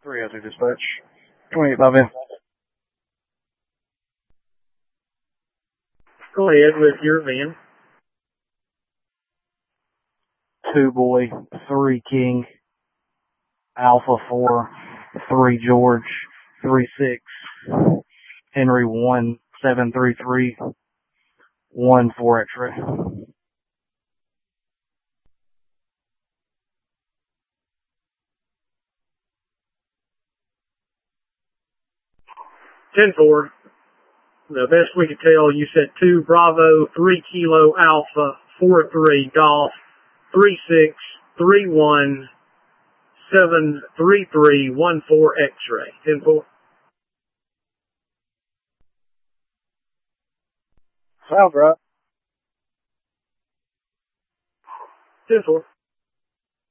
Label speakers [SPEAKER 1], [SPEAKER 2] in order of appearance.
[SPEAKER 1] 302 dispatch. 28 by Vin.
[SPEAKER 2] Go ahead with your van.
[SPEAKER 1] 2 Boy, 3 King, Alpha 4, 3 George, 3 6, Henry 1, 733, 1 4 X-ray.
[SPEAKER 2] 10-4. The best we could tell, you said 2 Bravo, 3 Kilo Alpha, 4-3 Golf, 3-6, 3-1, 7-3-3, 1-4 X-ray. 10-4.
[SPEAKER 1] Sounds right.
[SPEAKER 2] 10-4.